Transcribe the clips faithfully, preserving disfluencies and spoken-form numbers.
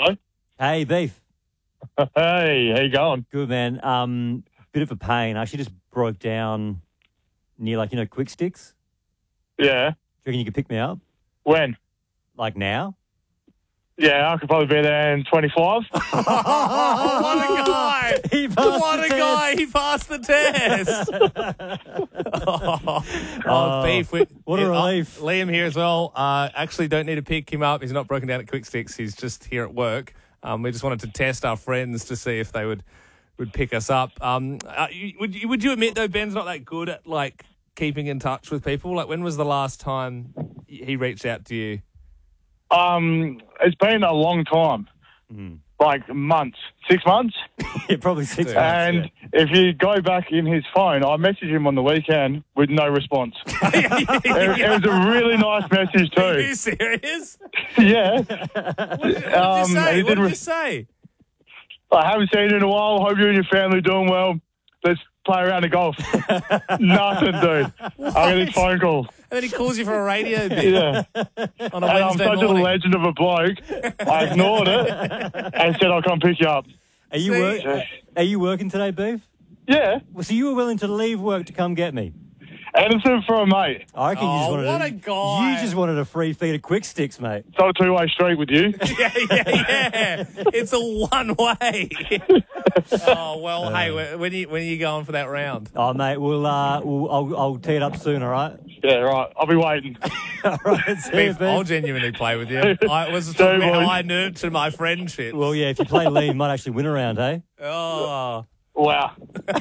Hello. Hey, Beef. Hey, how you going? Good, man. Um, bit of a pain. I actually just broke down near, like, you know, Quick Sticks. Yeah. Do you reckon you could pick me up? When? Like now? Yeah, I could probably be there in twenty-five. Oh, what a guy! He passed what the a test. guy! He passed the test. oh, oh, Beef. We, what a uh, relief. Liam here as well. Uh, actually, don't need to pick him up. He's not broken down at Quick Sticks. He's just here at work. Um, we just wanted to test our friends to see if they would would pick us up. Um, uh, you, would you, would you admit though Ben's not that good at like keeping in touch with people? Like, when was the last time he reached out to you? Um, it's been a long time, Mm. like months, six months. Yeah, probably six Dude. months. And if you go back in his phone, I messaged him on the weekend with no response. it, it was a really nice message Are you too. serious? Yeah. What did, what did Um, you say? he What did did re- you say? I haven't seen you in a while. Hope you and your family are doing well. Let's play around the golf. Nothing, dude. I got his phone call. And then he calls you for a radio bit Yeah. on a And I'm Wednesday such morning. a legend of a bloke. I ignored it and said I'll come pick you up. Are you See? work? Are you working today, Beef? Yeah. Well, so you were willing to leave work to come get me? Anything for a mate. I reckon you just Oh, wanted what a, a guy. You just wanted a free feed of Quick Sticks, mate. It's not a two-way street with you. yeah, yeah, yeah. It's a one way. oh well, hey, when when are you when are you going for that round? Oh, mate, we'll, uh, we'll I'll, I'll tee it up soon, all right? Yeah, right. I'll be waiting. all right, see you, Beef, Beef. I'll genuinely play with you. I was So talking about would. how I nurture my friendship. Well, yeah, if you play Lee, you might actually win a round, hey? Oh, Wow.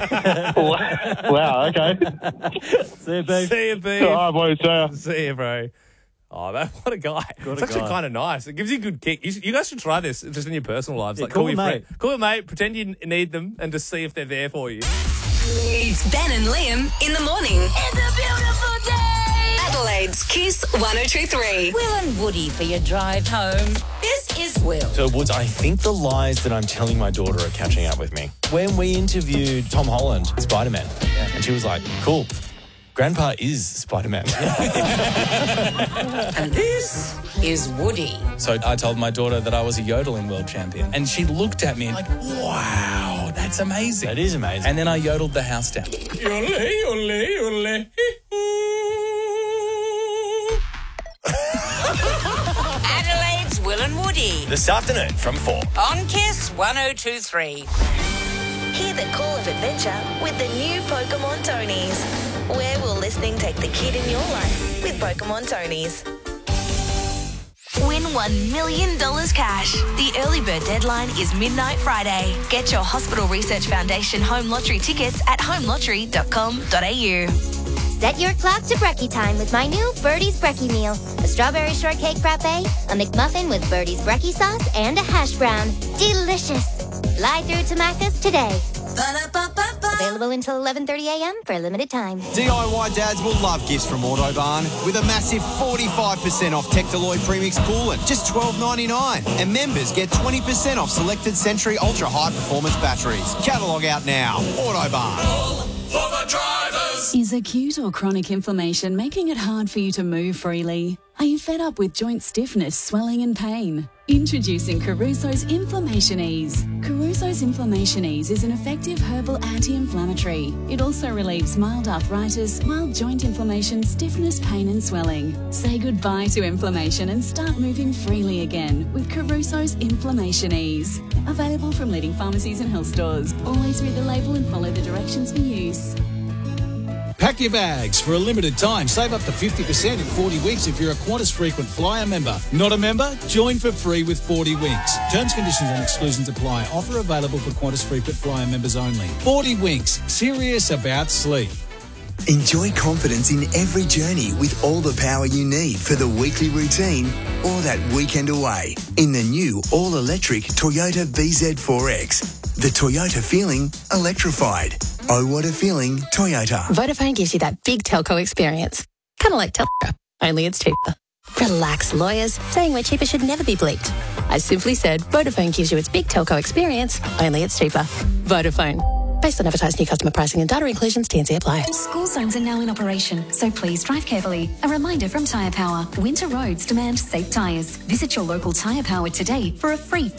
Wow, okay. See you, Beef. see you, Beef. All right, boys. See ya. See you, bro. Oh, that, what a guy. What it's a actually guy. kind of nice. It gives you a good kick. You, should- you guys should try this just in your personal lives. Yeah, like call call, a your mate. friend. Call your mate, pretend you need them, and just see if they're there for you. It's Ben and Liam in the morning. It's a beautiful day. Adelaide's Kiss one oh two three. Will and Woody for your drive home. This is Will. So, Woods, I think the lies that I'm telling my daughter are catching up with me. When we interviewed Tom Holland, Spider-Man, and she was like, cool, Grandpa is Spider-Man. And this is Woody. So I told my daughter that I was a yodeling world champion. And she looked at me like, wow, that's amazing. That is amazing. And then I yodeled the house down. Adelaide's Will and Woody. This afternoon from four. On Kiss one oh two three. Hear the call of adventure with the new Pokemon Tonys. Where will listening take the kid in your life with Pokemon Tonys? Win one million dollars cash. The early bird deadline is midnight Friday. Get your Hospital Research Foundation home lottery tickets at home lottery dot com dot a u. Set your clock to brekkie time with my new Birdie's Brekkie meal. A strawberry shortcake frappe, a McMuffin with Birdie's Brekkie sauce, and a hash brown. Delicious. Fly through to Macca's today. Available until eleven thirty a m for a limited time. D I Y dads will love gifts from Autobarn with a massive forty-five percent off Tectaloid Premix coolant, just twelve ninety-nine. And members get twenty percent off selected Century Ultra High Performance batteries. Catalogue out now. Autobarn. Is acute or chronic inflammation making it hard for you to move freely? Are you fed up with joint stiffness, swelling and pain? Introducing Caruso's Inflammation Ease. Caruso's Inflammation Ease is an effective herbal anti-inflammatory. It also relieves mild arthritis, mild joint inflammation, stiffness, pain and swelling. Say goodbye to inflammation and start moving freely again with Caruso's Inflammation Ease. Available from leading pharmacies and health stores. Always read the label and follow the directions for use. Pack your bags. For a limited time, save up to fifty percent in forty winks if you're a Qantas Frequent Flyer member. Not a member? Join for free with forty winks. Terms, conditions and exclusions apply. Offer available for Qantas Frequent Flyer members only. forty winks. Serious about sleep. Enjoy confidence in every journey with all the power you need for the weekly routine or that weekend away in the new all-electric Toyota B Z four X. The Toyota feeling electrified. Oh, what a feeling, Toyota. Vodafone gives you that big telco experience. Kind of like telco, only it's cheaper. Relax, lawyers. Saying we're cheaper should never be bleeped. I simply said Vodafone gives you its big telco experience, only it's cheaper. Vodafone. Based on advertised new customer pricing and data inclusions, T and C apply. School zones are now in operation, so please drive carefully. A reminder from Tyre Power. Winter roads demand safe tyres. Visit your local Tyre Power today for a free